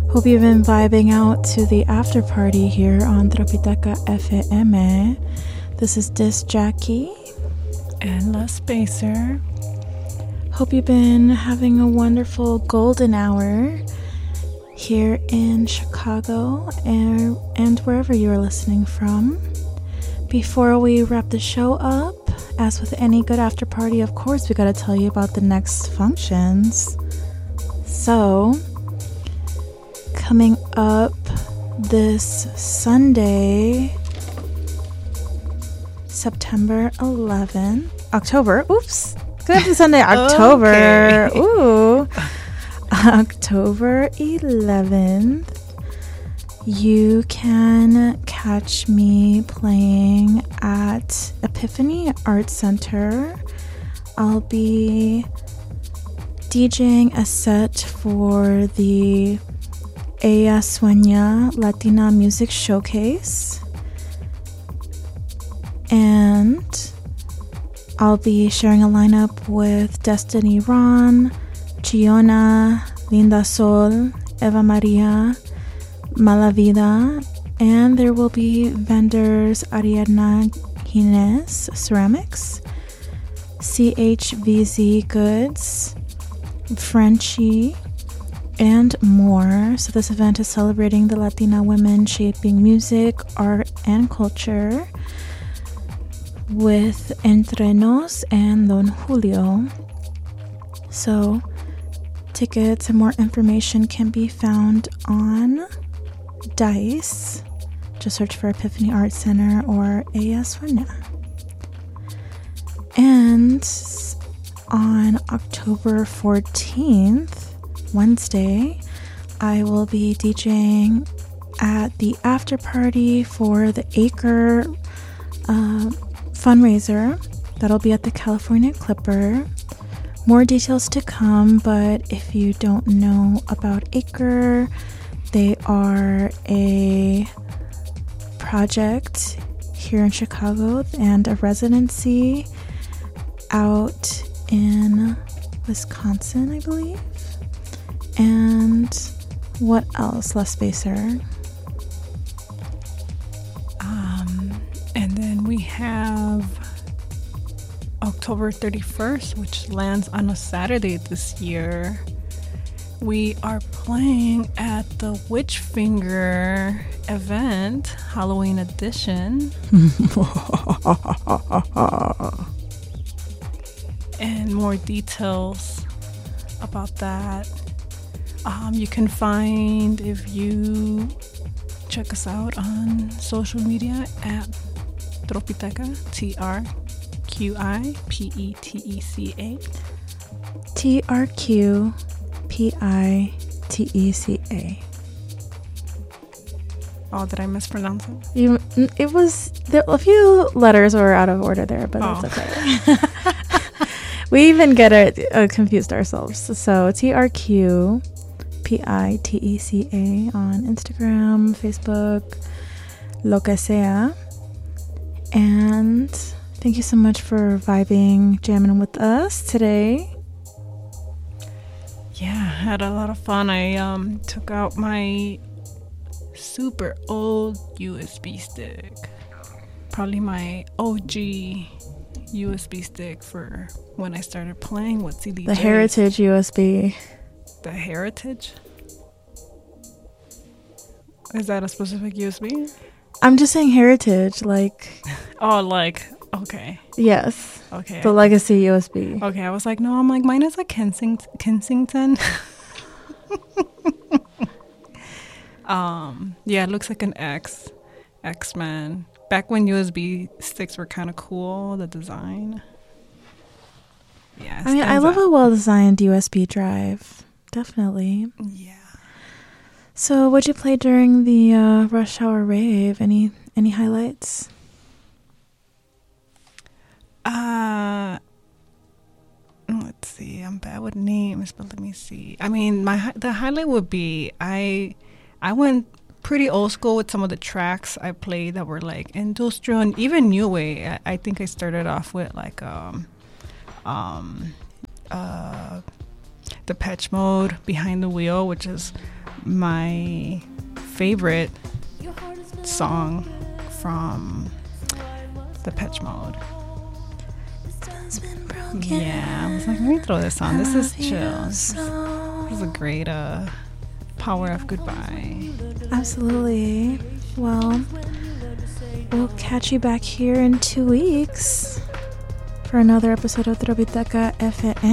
Hope you've been vibing out to the after party here on Tropiteca FM. This is Disc Jackie and La Spacer. Hope you've been having a wonderful golden hour here in Chicago and wherever you are listening from. Before we wrap the show up, as with any good after party, of course, we got to tell you about the next functions. So, coming up this Sunday, September 11th, October, oops, good Sunday, October, okay. Ooh, October 11th. You can catch me playing at Epiphany Art Center. I'll be DJing a set for the Ella Sueña Latina Music Showcase. And I'll be sharing a lineup with Destiny Ron, Chiona, Linda Sol, Eva Maria, Malavida, and there will be vendors Ariadna Gines Ceramics, CHVZ Goods, Frenchie, and more. So this event is celebrating the Latina women shaping music, art, and culture with Entre Nos and Don Julio. So tickets and more information can be found on Dice. Just search for Epiphany Art Center or Ella Sueña. And on October 14th, Wednesday, I will be DJing at the after party for the Acre fundraiser. That'll be at the California Clipper. More details to come, but if you don't know about Acre, they are a project here in Chicago and a residency out in Wisconsin, I believe. And what else, La Spacer? And then we have October 31st, which lands on a Saturday this year. We are playing at the Witchfinger event, Halloween edition. And more details about that you can find if you check us out on social media at Tropiteca, TRQIPETECA. TRQPITECA. Oh, did I mispronounce it? It was a few letters were out of order there, but that's okay. We even get it confused ourselves. So TRQPITECA on Instagram, Facebook, lo que sea. And thank you so much for vibing, jamming with us today. Yeah, I had a lot of fun. I took out my super old USB stick. Probably my OG USB stick for when I started playing with CDJs. The Heritage USB. The Heritage? Is that a specific USB? I'm just saying Heritage, like... Oh, like... Okay. Yes. Okay. The legacy USB. Okay, I was like, no, I'm like, mine is a Kensington. Yeah, it looks like an X-Men. Back when USB sticks were kind of cool, the design. Yeah. I mean, I love a well-designed USB drive. Definitely. Yeah. So, what'd you play during the Rush Hour rave? Any highlights? Let's see. I'm bad with names, but let me see. I mean, the highlight would be I went pretty old school with some of the tracks I played that were like industrial and even new wave. I think I started off with like Depeche Mode, Behind the Wheel, which is my favorite song from Depeche Mode. Yeah, I was like, let me throw this on. This is chill. This is a great power of goodbye. Absolutely. Well, we'll catch you back here in 2 weeks for another episode of Tropiteca FM.